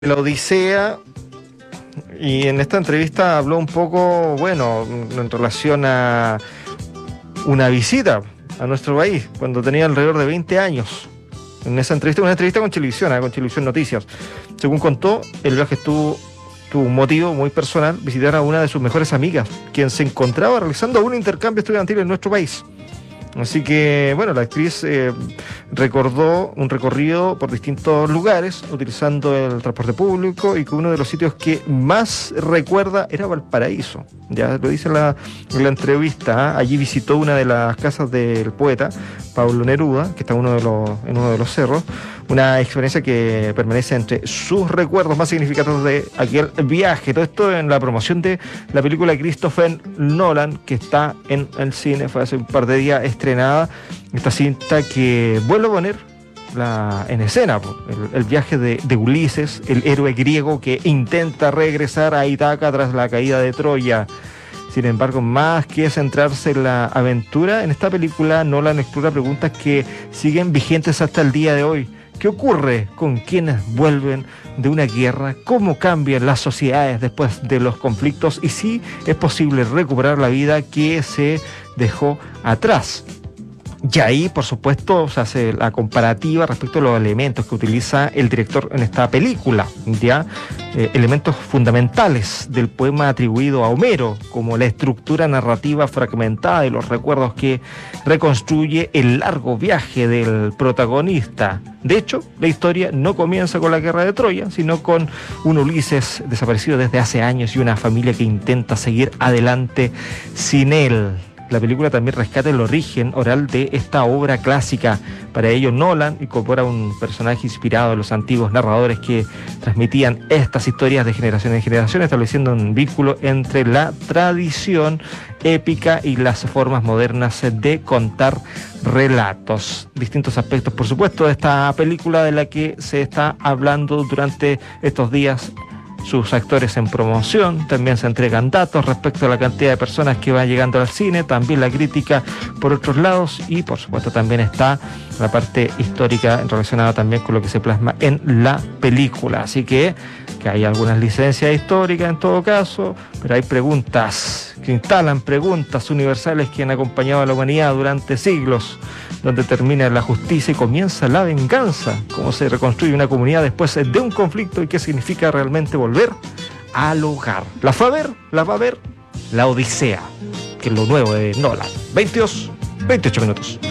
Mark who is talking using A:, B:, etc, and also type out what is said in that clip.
A: La Odisea, y en esta entrevista habló un poco, bueno, en relación a una visita a nuestro país cuando tenía alrededor de 20 años. En esa entrevista, una entrevista con Chilevisión Noticias. Según contó, el viaje tuvo un motivo muy personal: visitar a una de sus mejores amigas, quien se encontraba realizando un intercambio estudiantil en nuestro país. Así que, bueno, la actriz recordó un recorrido por distintos lugares utilizando el transporte público, y que uno de los sitios que más recuerda era Valparaíso. Ya lo dice en la entrevista. Allí visitó una de las casas del poeta Pablo Neruda, que está en uno de los cerros. Una experiencia que permanece entre sus recuerdos más significativos de aquel viaje. Todo esto en la promoción de la película Christopher Nolan, que está en el cine. Fue hace un par de días estrenada esta cinta, que vuelve a poner en escena el viaje de Ulises, el héroe griego que intenta regresar a Ítaca tras la caída de Troya. Sin embargo, más que centrarse en la aventura, en esta película Nolan explora preguntas que siguen vigentes hasta el día de hoy. ¿Qué ocurre con quienes vuelven de una guerra? ¿Cómo cambian las sociedades después de los conflictos? Y si es posible recuperar la vida que se dejó atrás. Y ahí, por supuesto, se hace la comparativa respecto a los elementos que utiliza el director en esta película, ¿ya? Elementos fundamentales del poema atribuido a Homero, como la estructura narrativa fragmentada y los recuerdos que reconstruye el largo viaje del protagonista. De hecho, la historia no comienza con la guerra de Troya, sino con un Ulises desaparecido desde hace años y una familia que intenta seguir adelante sin él. La película también rescata el origen oral de esta obra clásica. Para ello, Nolan incorpora un personaje inspirado en los antiguos narradores que transmitían estas historias de generación en generación, estableciendo un vínculo entre la tradición épica y las formas modernas de contar relatos. Distintos aspectos, por supuesto, de esta película de la que se está hablando durante estos días. Sus actores en promoción, también se entregan datos respecto a la cantidad de personas que van llegando al cine, también la crítica por otros lados, y por supuesto también está la parte histórica relacionada también con lo que se plasma en la película. Así que hay algunas licencias históricas en todo caso, pero hay preguntas que instalan preguntas universales que han acompañado a la humanidad durante siglos, donde termina la justicia y comienza la venganza. Cómo se reconstruye una comunidad después de un conflicto y qué significa realmente volver al hogar. La va a ver La Odisea, que es lo nuevo de Nolan. 28 minutos.